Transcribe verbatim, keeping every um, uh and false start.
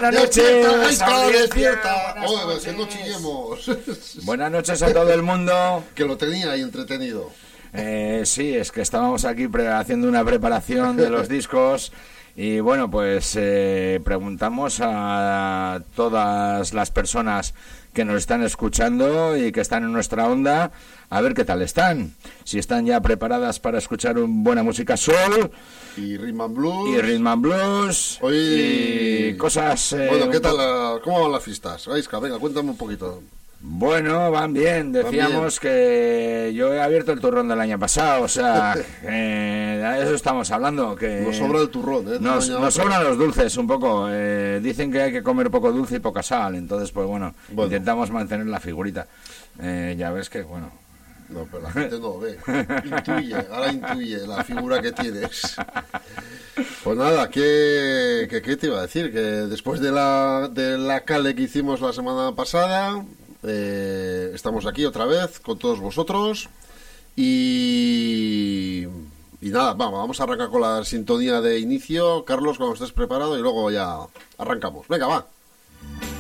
Buenas noches. Despierta, Gaisca, audiencia. despierta. Buenas Oye, noches. que no chillemos. Buenas noches a todo el mundo. Que lo tenía ahí entretenido. Eh, sí, es que estábamos aquí pre- haciendo una preparación de los discos y bueno, pues eh, preguntamos a todas las personas que nos están escuchando y que están en nuestra onda a ver qué tal están. Si están ya preparadas para escuchar un, buena música soul Y Rhythm and Blues. y rhythm and blues Oye. y cosas... eh, Bueno, ¿qué un tal? po- la- ¿Cómo van las fiestas? Gaisca, venga, cuéntame un poquito. Bueno, van bien. Decíamos que yo he abierto el turrón del año pasado, o sea, eh, de eso estamos hablando. Que Nos sobra el turrón, ¿eh? Nos, Tamaño nos otro. sobran los dulces un poco. Eh, dicen que hay que comer poco dulce y poca sal, entonces, pues bueno, Bueno. intentamos mantener la figurita. Eh, ya ves que, bueno. No, pero la gente no ve. Intuye, ahora intuye la figura que tienes. Pues nada, ¿qué, qué, qué te iba a decir? Que después de la, de la cale que hicimos la semana pasada, eh, estamos aquí otra vez con todos vosotros. Y, y nada, vamos, vamos a arrancar con la sintonía de inicio. Carlos, cuando estés preparado, y luego ya arrancamos. Venga, va.